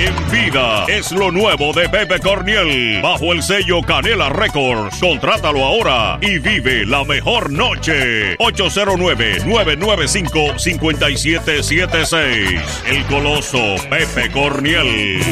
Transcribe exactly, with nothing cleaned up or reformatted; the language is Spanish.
en vida es lo nuevo de Pepe Corniel. Bajo el sello Canela Records. Contrátalo ahora y vive la mejor noche. ocho cero nueve, nueve nueve cinco, cinco siete siete seis. El Coloso Pepe Corniel.